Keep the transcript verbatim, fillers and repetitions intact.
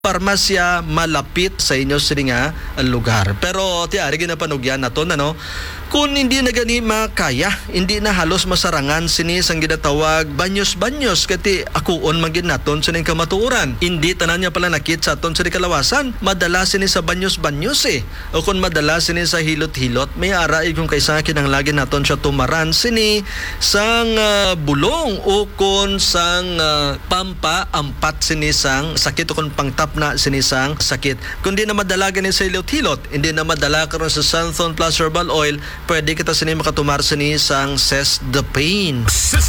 parmasya malapit sa inyo sini nga lugar. Pero tiari ginapanugyan naton ano, kung hindi na gani makaya, hindi na halos masarangan sini sang ginatawag banyos-banyos kati akuon magin naton sini kamatuoran. Hindi tanan niya pala nakit sa aton sini kalawasan, madala sini sa banyos-banyos eh. O kung madala sini sa hilot-hilot, may araig kung kaysa kinanglagi naton siya tumaran sini sang uh, bulong o kung sang uh, pampa ampat sini sang sakit o kung pangtap na sinisang sakit. Kung di na madala ganin sa hilot-hilot, hindi na madala karon sa Santhon Plus Herbal Oil, pwede kita sini makatumar sini sang Cess the Pain.